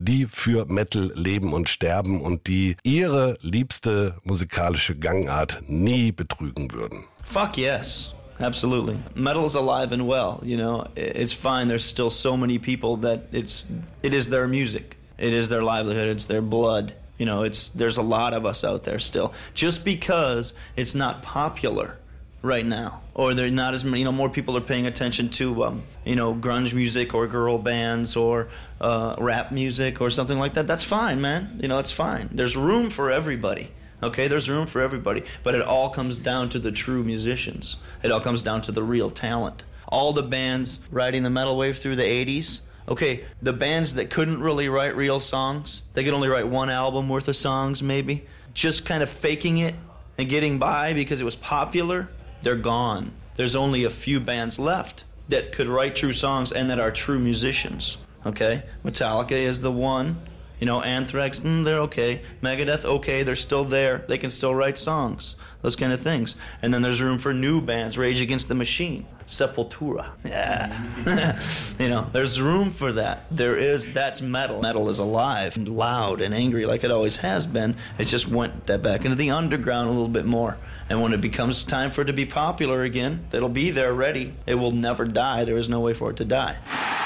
die für Metal leben und sterben und die ihre liebste musikalische Gangart nie betrügen würden. Fuck yes. Absolutely. Metal is alive and well, you know. It's fine. There's still so many people that it is their music. It is their livelihood. It's their blood. You know, there's a lot of us out there still. Just because it's not popular right now, or they're not as many, you know, more people are paying attention to, you know, grunge music or girl bands or rap music or something like that. That's fine, man. You know, it's fine. There's room for everybody. Okay, there's room for everybody, but it all comes down to the true musicians. It all comes down to the real talent. All the bands riding the metal wave through the 80s, okay, the bands that couldn't really write real songs, they could only write one album worth of songs maybe, just kind of faking it and getting by because it was popular, they're gone. There's only a few bands left that could write true songs and that are true musicians, okay? Metallica is the one. You know, Anthrax, they're okay. Megadeth, okay, they're still there. They can still write songs, those kind of things. And then there's room for new bands, Rage Against the Machine, Sepultura. Yeah. You know, there's room for that. That's metal. Metal is alive and loud and angry like it always has been. It just went back into the underground a little bit more. And when it becomes time for it to be popular again, it'll be there ready. It will never die. There is no way for it to die.